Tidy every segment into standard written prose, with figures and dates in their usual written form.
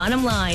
Bottom line.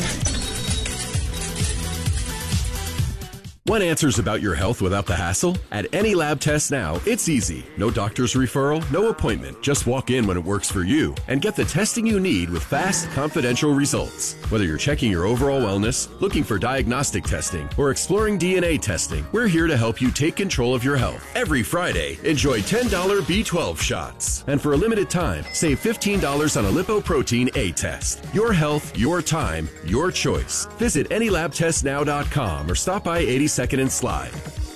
Want answers about your health without the hassle? At Any Lab Test Now, it's easy. No doctor's referral, no appointment. Just walk in when it works for you and get the testing you need with fast, confidential results. Whether you're checking your overall wellness, looking for diagnostic testing, or exploring DNA testing, we're here to help you take control of your health. Every Friday, enjoy $10 B12 shots. And for a limited time, save $15 on a lipoprotein A test. Your health, your time, your choice. Visit AnyLabTestNow.com or stop by 82nd and Slide.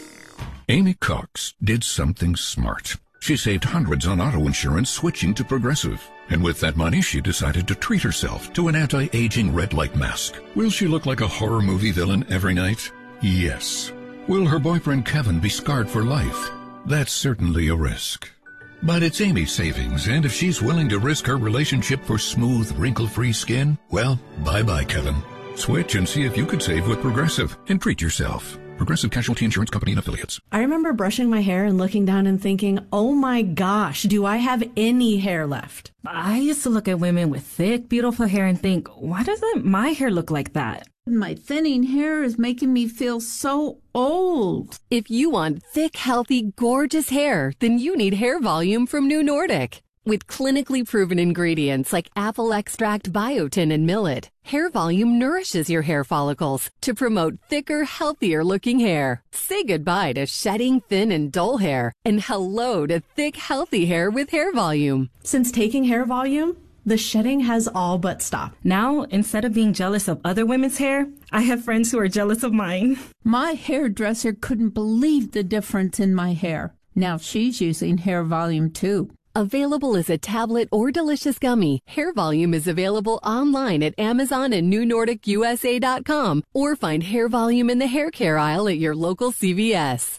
Amy Cox did something smart. She saved hundreds on auto insurance switching to Progressive. And with that money, she decided to treat herself to an anti-aging red light mask. Will she look like a horror movie villain every night? Yes. Will her boyfriend Kevin be scarred for life? That's certainly a risk. But it's Amy's savings, and if she's willing to risk her relationship for smooth, wrinkle-free skin, well, bye-bye, Kevin. Switch and see if you could save with Progressive and treat yourself. Progressive Casualty Insurance Company and Affiliates. I remember brushing my hair and looking down and thinking, oh my gosh, do I have any hair left? I used to look at women with thick, beautiful hair and think, why doesn't my hair look like that? My thinning hair is making me feel so old. If you want thick, healthy, gorgeous hair, then you need Hair Volume from New Nordic. With clinically proven ingredients like apple extract, biotin, and millet, Hair Volume nourishes your hair follicles to promote thicker, healthier-looking hair. Say goodbye to shedding, thin, and dull hair, and hello to thick, healthy hair with Hair Volume. Since taking Hair Volume, the shedding has all but stopped. Now, instead of being jealous of other women's hair, I have friends who are jealous of mine. My hairdresser couldn't believe the difference in my hair. Now she's using Hair Volume too. Available as a tablet or delicious gummy, Hair Volume is available online at Amazon and NewNordicUSA.com, or find Hair Volume in the hair care aisle at your local CVS.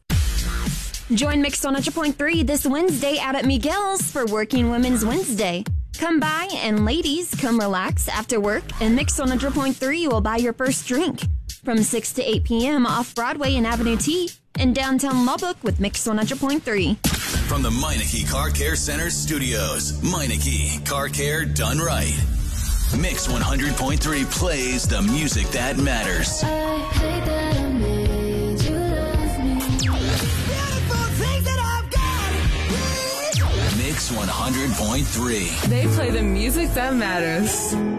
Join Mix 100.3 this Wednesday out at Miguel's for Working Women's Wednesday. Come by and ladies, come relax after work, and Mix 100.3 will buy your first drink. From 6 to 8 p.m. off Broadway and Avenue T in downtown Lubbock with Mix 100.3. From the Meineke Car Care Center studios, Meineke Car Care done right. Mix 100.3 plays the music that matters. I hate that I made you love me. Beautiful things that I've got. Mix 100.3. They play the music that matters.